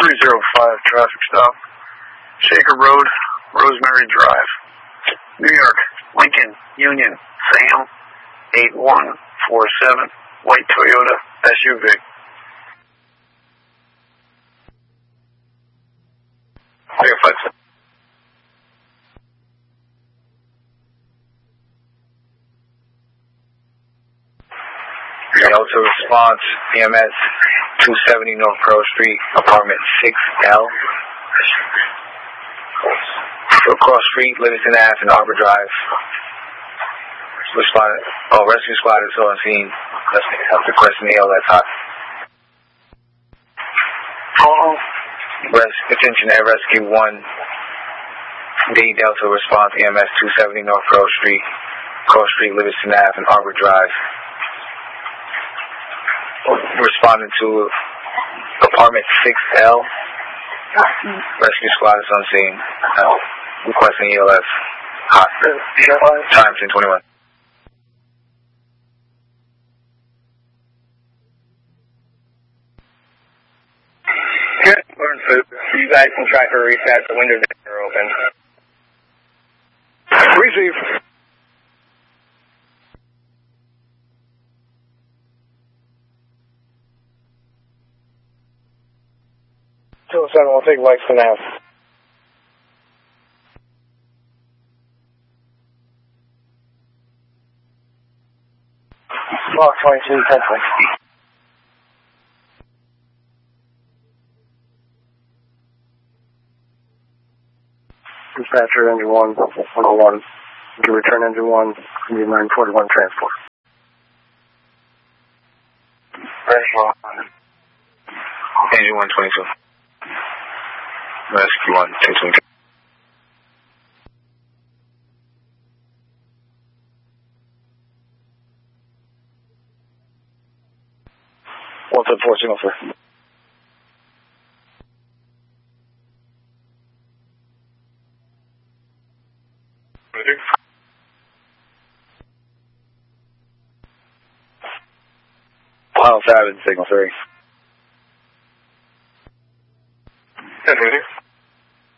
305 traffic stop. Shaker Road, Rosemary Drive. New York, Lincoln, Union, Sam, 8147, white Toyota SUV. Delta response, EMS 270 North Pearl Street, apartment 6L. Cross Street, Livingston Ave, and Arbor Drive. Rescue squad is on scene. Requesting the ALS hot. Attention Air Rescue 1D Delta response, EMS 270 North Pearl Street, Cross Street, Livingston Ave, and Arbor Drive. Responding to apartment 6L. Rescue squad is on scene. Requesting ELF. Hot. Time 10:21. Good. You guys can try for a reset. The windows are open. Receive. We'll take lights for now. Block 22, 10. Dispatcher, engine 1, 101. You can return engine 1, need 941 transport. Engine 122. Rescue 1, 222. What's up, 4 signal, sir? Pile 7, signal 3. 10-22.